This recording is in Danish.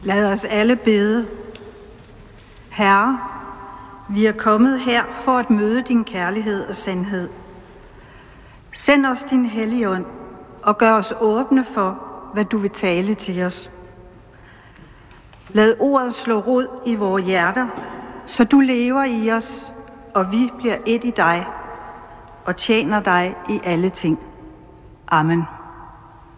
Lad os alle bede. Herre, vi er kommet her for at møde din kærlighed og sandhed. Send os din hellige ånd og gør os åbne for, hvad du vil tale til os. Lad ordet slå rod i vores hjerter, så du lever i os, og vi bliver et i dig og tjener dig i alle ting. Amen.